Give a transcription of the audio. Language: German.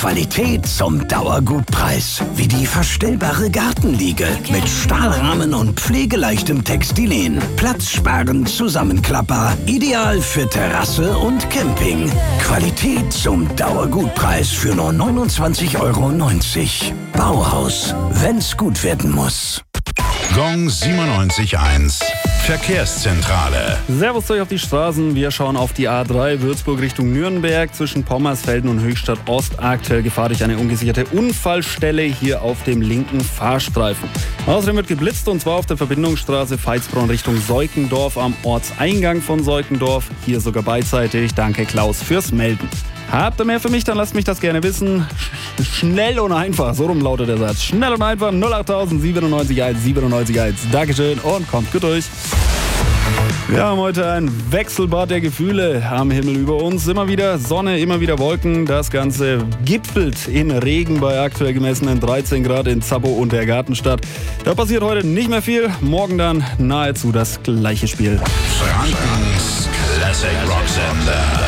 Qualität zum Dauergutpreis. Wie die verstellbare Gartenliege mit Stahlrahmen und pflegeleichtem Textilien. Platzsparend zusammenklappbar. Ideal für Terrasse und Camping. Qualität zum Dauergutpreis für nur 29,90 €. Bauhaus, wenn's gut werden muss. Gong 97.1 Verkehrszentrale. Servus euch auf die Straßen. Wir schauen auf die A3 Würzburg Richtung Nürnberg. Zwischen Pommersfelden und Höchstadt Ost aktuell Gefahr durch eine ungesicherte Unfallstelle hier auf dem linken Fahrstreifen. Außerdem wird geblitzt und zwar auf der Verbindungsstraße Veitsbronn Richtung Seukendorf am Ortseingang von Seukendorf. Hier sogar beidseitig. Danke Klaus fürs Melden. Habt ihr mehr für mich, dann lasst mich das gerne wissen. Schnell und einfach, so rum lautet der Satz. Schnell und einfach 08000 97 1. Dankeschön und kommt gut durch. Wir haben heute ein Wechselbad der Gefühle am Himmel über uns. Immer wieder Sonne, immer wieder Wolken. Das Ganze gipfelt in Regen bei aktuell gemessenen 13 Grad in Zappo und der Gartenstadt. Da passiert heute nicht mehr viel. Morgen dann nahezu das gleiche Spiel. Frankens Classic Rock Sender.